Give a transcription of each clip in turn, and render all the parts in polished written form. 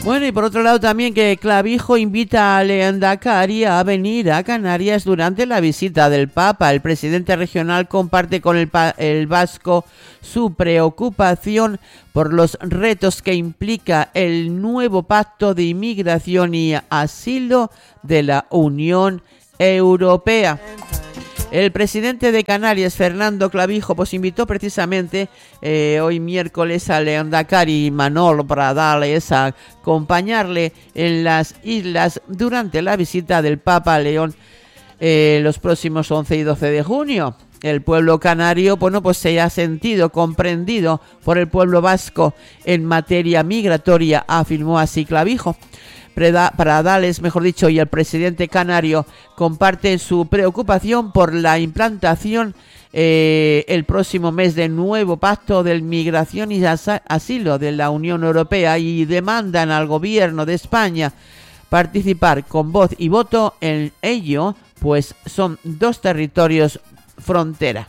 Bueno, y por otro lado también que Clavijo invita al Lehendakari a venir a Canarias durante la visita del Papa. El presidente regional comparte con el vasco su preocupación por los retos que implica el nuevo pacto de inmigración y asilo de la Unión Europea. El presidente de Canarias, Fernando Clavijo, pues invitó precisamente hoy miércoles al Lehendakari Manol Pradales a acompañarle en las islas durante la visita del Papa a León los próximos 11 y 12 de junio. El pueblo canario, bueno, pues se ha sentido comprendido por el pueblo vasco en materia migratoria, afirmó así Clavijo. Pradales, mejor dicho, y el presidente canario comparten su preocupación por la implantación el próximo mes del nuevo pacto de migración y asilo de la Unión Europea y demandan al gobierno de España participar con voz y voto en ello, pues son dos territorios frontera.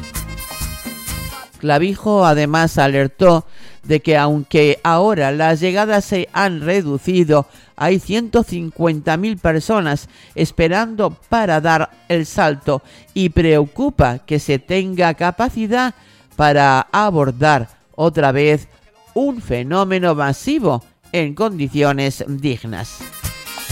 Clavijo además alertó de que aunque ahora las llegadas se han reducido, hay 150.000 personas esperando para dar el salto y preocupa que se tenga capacidad para abordar otra vez un fenómeno masivo en condiciones dignas.